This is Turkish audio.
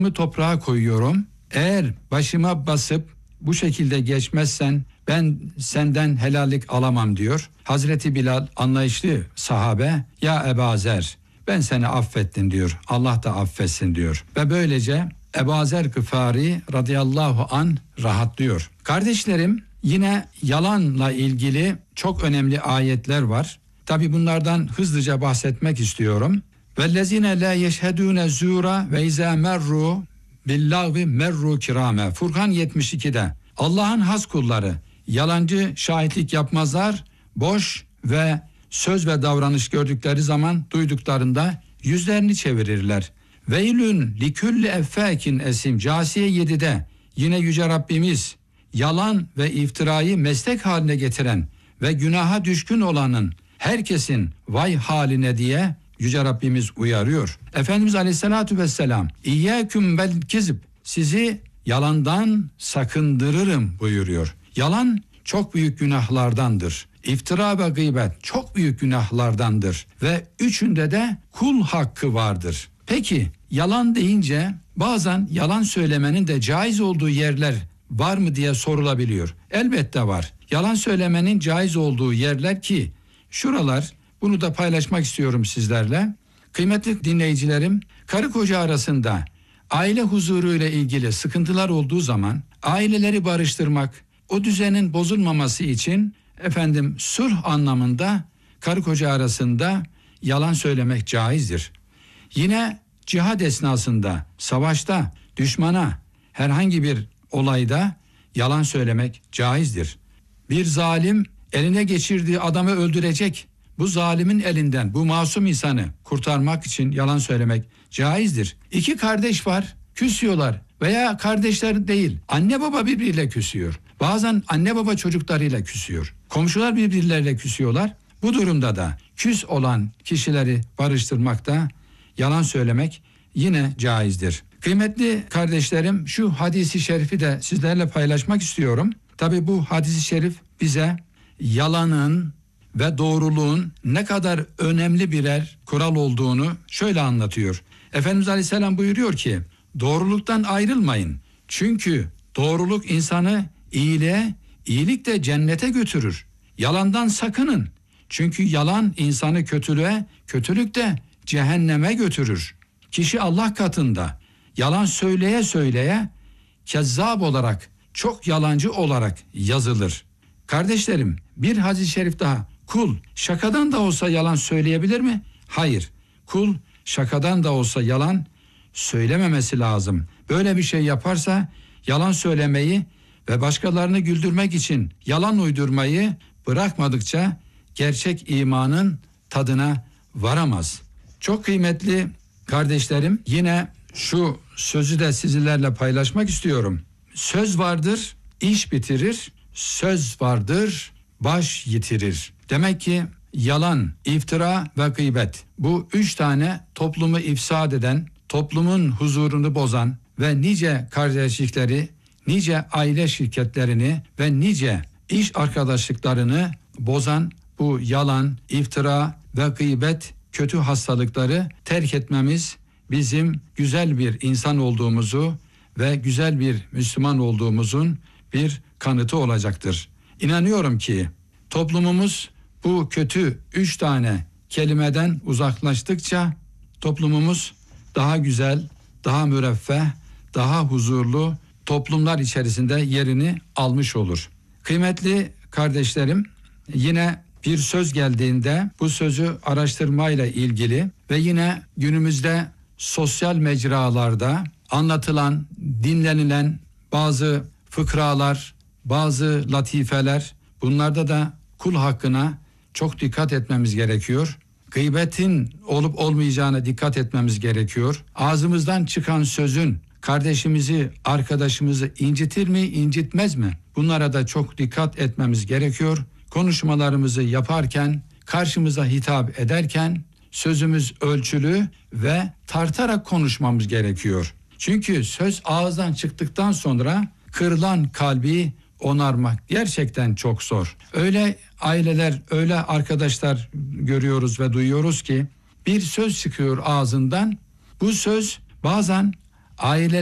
toprağa koyuyorum. Eğer başıma basıp bu şekilde geçmezsen ben senden helallik alamam diyor. Hazreti Bilal anlayışlı sahabe, ya Ebu Zer ben seni affettim diyor. Allah da affetsin diyor. Ve böylece Ebu Zer Gıfari radıyallahu an rahatlıyor. Kardeşlerim, yine yalanla ilgili çok önemli ayetler var. Tabi bunlardan hızlıca bahsetmek istiyorum. وَالَّذِينَ لَا يَشْهَدُونَ زُورَ وَاِذَا مَرُّوا بِاللّٰهِ مَرُّوا كِرَامًا. Furkan 72'de Allah'ın has kulları yalancı şahitlik yapmazlar, boş ve söz ve davranış gördükleri zaman duyduklarında yüzlerini çevirirler. Veylün likulli effâkin esim. Câsiye 7'de yine Yüce Rabbimiz yalan ve iftirayı meslek haline getiren ve günaha düşkün olanın herkesin vay haline diye Yüce Rabbimiz uyarıyor. Efendimiz Aleyhisselatü Vesselam İyyâküm vel kizb, sizi yalandan sakındırırım buyuruyor. Yalan çok büyük günahlardandır. İftira ve gıybet çok büyük günahlardandır ve üçünde de kul hakkı vardır. Peki yalan deyince bazen yalan söylemenin de caiz olduğu yerler var mı diye sorulabiliyor. Elbette var. Yalan söylemenin caiz olduğu yerler ki şuralar, bunu da paylaşmak istiyorum sizlerle. Kıymetli dinleyicilerim, karı koca arasında aile huzuru ile ilgili sıkıntılar olduğu zaman aileleri barıştırmak, o düzenin bozulmaması için sulh anlamında karı koca arasında yalan söylemek caizdir. Yine cihad esnasında, savaşta, düşmana herhangi bir olayda yalan söylemek caizdir. Bir zalim eline geçirdiği adamı öldürecek. Bu zalimin elinden bu masum insanı kurtarmak için yalan söylemek caizdir. İki kardeş var, küsüyorlar veya kardeşler değil, anne baba birbiriyle küsüyor. Bazen anne baba çocuklarıyla küsüyor. Komşular birbirleriyle küsüyorlar. Bu durumda da küs olan kişileri barıştırmakta yalan söylemek yine caizdir. Kıymetli kardeşlerim, şu hadisi şerifi de sizlerle paylaşmak istiyorum. Tabii bu hadisi şerif bize yalanın ve doğruluğun ne kadar önemli birer kural olduğunu şöyle anlatıyor. Efendimiz Aleyhisselam buyuruyor ki, doğruluktan ayrılmayın. Çünkü doğruluk insanı iyiliğe, iyilik de cennete götürür. Yalandan sakının. Çünkü yalan insanı kötülüğe, kötülük de cehenneme götürür. Kişi Allah katında yalan söyleye söyleye kezzab olarak, çok yalancı olarak yazılır. Kardeşlerim, bir hadis-i şerif daha. Kul şakadan da olsa yalan söyleyebilir mi? Hayır. Kul şakadan da olsa yalan söylememesi lazım. Böyle bir şey yaparsa yalan söylemeyi ve başkalarını güldürmek için yalan uydurmayı bırakmadıkça gerçek imanın tadına varamaz. Çok kıymetli kardeşlerim, yine şu sözü de sizinlerle paylaşmak istiyorum. Söz vardır, iş bitirir. Söz vardır, baş yitirir. Demek ki yalan, iftira ve gıybet, bu üç tane toplumu ifsad eden, toplumun huzurunu bozan ve nice kardeşlikleri, nice aile şirketlerini ve nice iş arkadaşlıklarını bozan bu yalan, iftira ve gıybet kötü hastalıkları terk etmemiz bizim güzel bir insan olduğumuzu ve güzel bir Müslüman olduğumuzun bir kanıtı olacaktır. İnanıyorum ki toplumumuz bu kötü 3 tane kelimeden uzaklaştıkça toplumumuz daha güzel, daha müreffeh, daha huzurlu toplumlar içerisinde yerini almış olur. Kıymetli kardeşlerim, yine bir söz geldiğinde bu sözü araştırmayla ilgili ve yine günümüzde sosyal mecralarda anlatılan, dinlenilen bazı fıkralar, bazı latifeler, bunlarda da kul hakkına çok dikkat etmemiz gerekiyor. Gıybetin olup olmayacağına dikkat etmemiz gerekiyor. Ağzımızdan çıkan sözün kardeşimizi, arkadaşımızı incitir mi, incitmez mi? Bunlara da çok dikkat etmemiz gerekiyor. Konuşmalarımızı yaparken, karşımıza hitap ederken sözümüz ölçülü ve tartarak konuşmamız gerekiyor. Çünkü söz ağızdan çıktıktan sonra kırılan kalbi onarmak gerçekten çok zor. Öyle aileler, öyle arkadaşlar görüyoruz ve duyuyoruz ki bir söz çıkıyor ağzından. Bu söz bazen aile